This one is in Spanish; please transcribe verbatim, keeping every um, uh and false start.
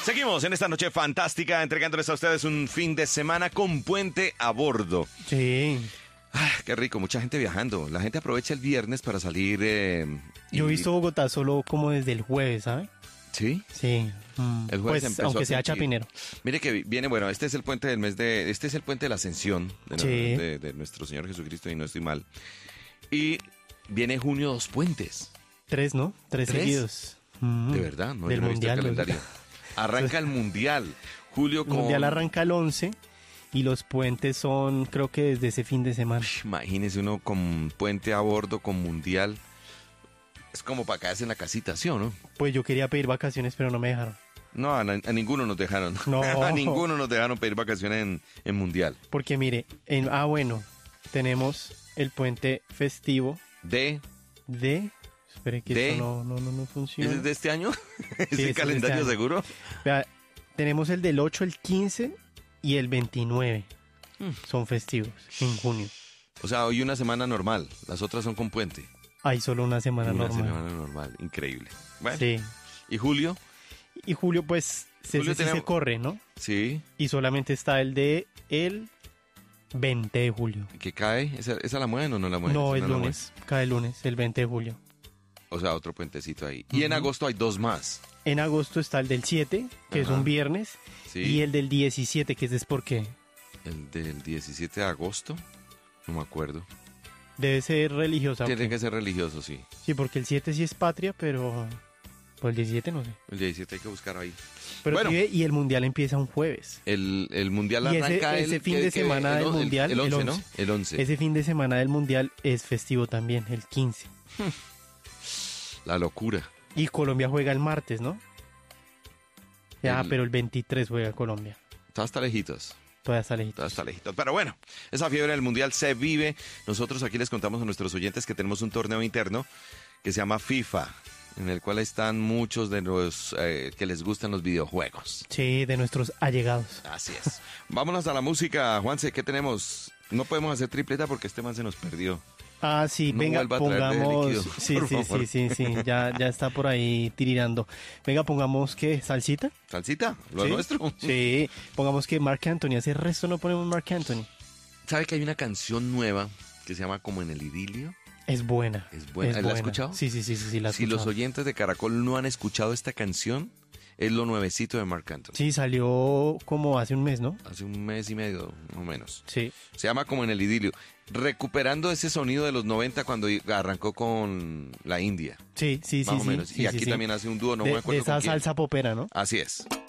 Seguimos en esta noche fantástica entregándoles a ustedes un fin de semana con puente a bordo. Sí. Ah, qué rico, mucha gente viajando. La gente aprovecha el viernes para salir. Eh, y... Yo he visto Bogotá solo como desde el jueves, ¿sabes? ¿Sí? Sí. Mm, El jueves pues, empezó aunque a sea sentir. Chapinero. Mire que viene, bueno, este es el puente del mes de, este es el puente de la Ascensión de, Sí. de, de nuestro Señor Jesucristo, y no estoy mal. Y viene junio dos puentes. Tres, ¿no? Tres, ¿Tres? seguidos. Mm, De verdad, no, del yo no he visto el mundial. calendario. Arranca el mundial. Julio El con... mundial arranca el once y los puentes son, creo que desde ese fin de semana. Imagínese uno con puente a bordo, con mundial. Es como para quedarse en la casita, ¿sí o no? Pues yo quería pedir vacaciones, pero no me dejaron. No, a, a ninguno nos dejaron. No. A ninguno nos dejaron pedir vacaciones en, en mundial. Porque mire, en, ah bueno, tenemos el puente festivo De... de... Espere que De- esto no, no, no, no funciona. ¿Ese es de este año? ese es ¿Ese de calendario este año. seguro? Vea, tenemos el del ocho, el quince y el veintinueve. Hmm. Son festivos en junio. O sea, hoy una semana normal, las otras son con puente. Hay solo una semana Una normal. semana normal, increíble. Bueno, Sí. ¿y julio? Y julio, pues, se, Julio ese sí tenemos- se corre, ¿no? Sí, Y solamente está el de el veinte de julio. ¿que cae? ¿Esa, esa la mueven o no la mueven? No, Esa el la lunes. Cae el lunes, el veinte de julio. mueven. O sea, otro puentecito ahí. Y en Ujú. agosto hay dos más. En agosto está el del siete, que es Ajá. un viernes. Sí. Y el del diecisiete, que ese es porque El del diecisiete de agosto, no me acuerdo. debe ser religiosa. Tiene que ser religioso, sí. Sí, porque el siete sí es patria, pero... Pues el diecisiete no sé. El diecisiete hay que buscar ahí. Pero Bueno. sí ve, y el mundial empieza un jueves. El, el mundial Y ese- arranca el... ese fin que- de que- semana el del on- el- mundial, El, el once, ¿no? once. El once. Ese fin de semana del mundial es festivo también, el quince. La locura. Y Colombia juega el martes, ¿no? Ah, El- pero el veintitrés juega Colombia. Está hasta lejitos. Todavía está lejito. Está hasta lejitos. Pero bueno, esa fiebre del mundial se vive. Nosotros aquí les contamos a nuestros oyentes que tenemos un torneo interno que se llama FIFA, en el cual están muchos de los eh, que les gustan los videojuegos. Sí, de nuestros allegados. Así es. Vámonos a la música, Juanse, ¿qué tenemos? No podemos hacer tripleta porque este man se nos perdió. Ah, sí, No venga, vuelva a traer de pongamos... líquido, Sí, por sí, favor. sí, sí, sí, ya, ya está por ahí tirirando. Venga, pongamos, ¿qué? ¿Salsita? ¿Salsita? ¿Lo ¿Sí? nuestro? Sí, pongamos que Marc Anthony. Hace resto no ponemos Marc Anthony. ¿Sabe que hay una canción nueva que se llama Como en el idilio? Es buena. Es buena. ¿La has escuchado? Sí, sí, sí, sí, sí, la he Si los escuchado. oyentes de Caracol no han escuchado esta canción, es lo nuevecito de Marc Anthony. Sí, salió como hace un mes, ¿no? Hace un mes y medio, más o menos. Sí. Se llama Como en el idilio. Recuperando ese sonido de los noventa cuando arrancó con la India. Sí, sí, sí. Más o sí, menos. sí, y aquí sí, sí. también hace un dúo, no de, me acuerdo de esa con quién. salsa popera, ¿no? Así es.